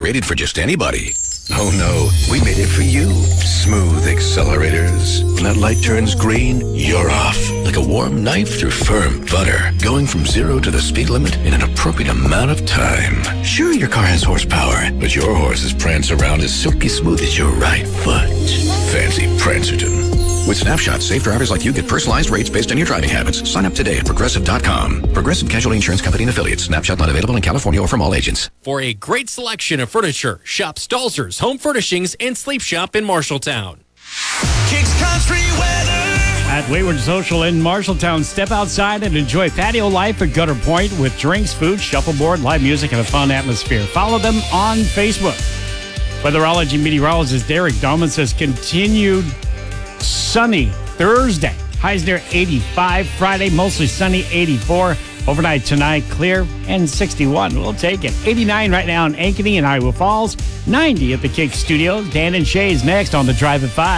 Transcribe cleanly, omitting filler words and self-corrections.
rated for just anybody. Oh no, we made it for you. Smooth accelerators. When that light turns green, you're off. Like a warm knife through firm butter. Going from 0 to the speed limit in an appropriate amount of time. Sure, your car has horsepower, but your horses prance around as silky smooth as your right foot. Fancy Prancerton. With Snapshot, safe drivers like you get personalized rates based on your driving habits. Sign up today at Progressive.com. Progressive Casualty Insurance Company and Affiliates. Snapshot not available in California or from all agents. For a great selection of furniture, shop Stalzer's Home Furnishings and Sleep Shop in Marshalltown. Kicks Country Weather. At Wayward Social in Marshalltown, step outside and enjoy patio life at Gutter Point with drinks, food, shuffleboard, live music, and a fun atmosphere. Follow them on Facebook. Weatherology meteorologist Derek Dahlman says continued sunny Thursday. Highs near 85. Friday, mostly sunny, 84. Overnight tonight, clear and 61. We'll take it. 89 right now in Ankeny and Iowa Falls. 90 at the Kick Studios. Dan and Shay's next on The Drive at 5.